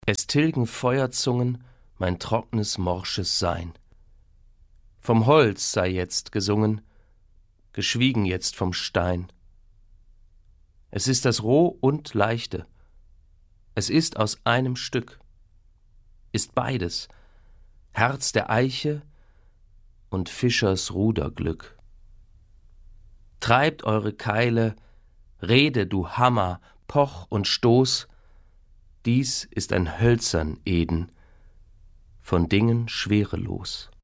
Es tilgen Feuerzungen mein trocknes, morsches Sein. Vom Holz sei jetzt gesungen, geschwiegen jetzt vom Stein. Es ist das Roh und Leichte, es ist aus einem Stück, ist beides, Herz der Eiche und Fischers Ruderglück. Treibt eure Keile, rede, du Hammer, poch und stoß, dies ist ein hölzern Eden, von Dingen schwerelos.